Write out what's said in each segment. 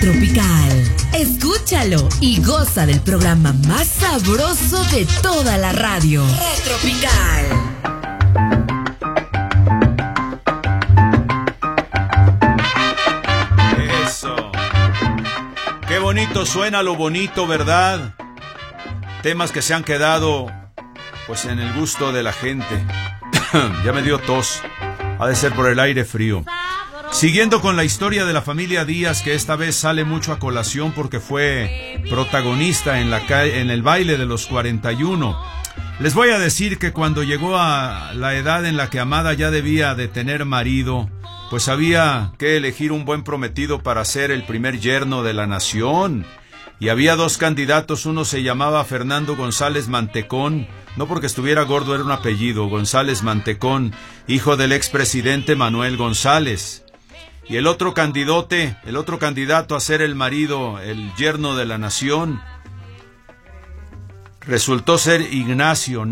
Tropical. Escúchalo y goza del programa más sabroso de toda la radio. Red Tropical. Eso. Qué bonito suena lo bonito, ¿verdad? Temas que se han quedado, pues, en el gusto de la gente. Ya me dio tos. Ha de ser por el aire frío. Siguiendo con la historia de la familia Díaz, que esta vez sale mucho a colación porque fue protagonista en el baile de los 41. Les voy a decir que cuando llegó a la edad en la que Amada ya debía de tener marido, pues había que elegir un buen prometido para ser el primer yerno de la nación. Y había dos candidatos, uno se llamaba Fernando González Mantecón, no porque estuviera gordo, era un apellido, González Mantecón, hijo del expresidente Manuel González. Y el otro candidato a ser el marido, el yerno de la nación, resultó ser Ignacio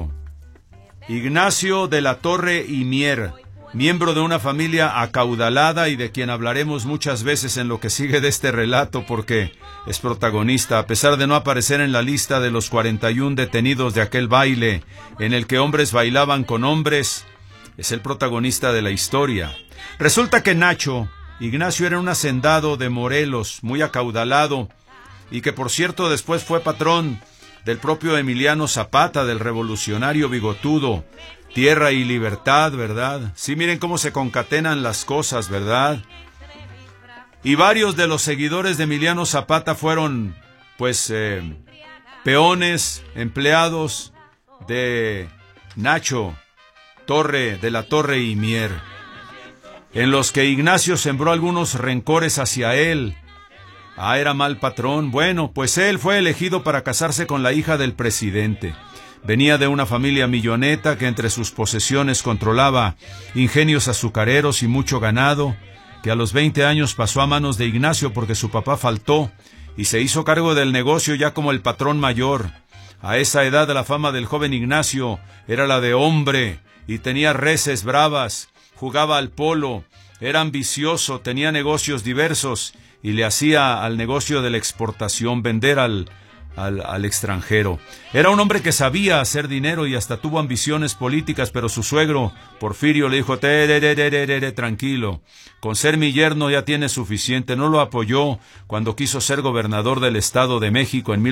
de la Torre y Mier, miembro de una familia acaudalada y de quien hablaremos muchas veces en lo que sigue de este relato porque es protagonista, a pesar de no aparecer en la lista de los 41 detenidos de aquel baile en el que hombres bailaban con hombres, es el protagonista de la historia. Resulta que Ignacio era un hacendado de Morelos, muy acaudalado, y que por cierto después fue patrón del propio Emiliano Zapata, del revolucionario bigotudo. Tierra y libertad, ¿verdad? Sí, miren cómo se concatenan las cosas, ¿verdad? Y varios de los seguidores de Emiliano Zapata fueron, pues, peones, empleados de Nacho de la Torre y Mier, en los que Ignacio sembró algunos rencores hacia él. Era mal patrón. Bueno, pues él fue elegido para casarse con la hija del presidente. Venía de una familia milloneta que entre sus posesiones controlaba ingenios azucareros y mucho ganado, que a los 20 años pasó a manos de Ignacio porque su papá faltó y se hizo cargo del negocio ya como el patrón mayor. A esa edad la fama del joven Ignacio era la de hombre y tenía reses bravas, jugaba al polo, era ambicioso, tenía negocios diversos y le hacía al negocio de la exportación, vender al extranjero. Era un hombre que sabía hacer dinero y hasta tuvo ambiciones políticas, pero su suegro, Porfirio, le dijo, tranquilo, con ser mi yerno ya tienes suficiente. No lo apoyó cuando quiso ser gobernador del Estado de México en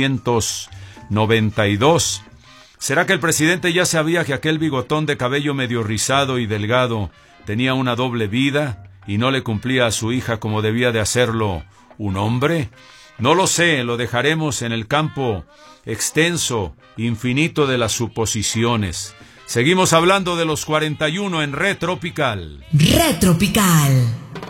1892. ¿Será que el presidente ya sabía que aquel bigotón de cabello medio rizado y delgado tenía una doble vida y no le cumplía a su hija como debía de hacerlo un hombre? No lo sé, lo dejaremos en el campo extenso, infinito de las suposiciones. Seguimos hablando de los 41 en Red Tropical. Red Tropical.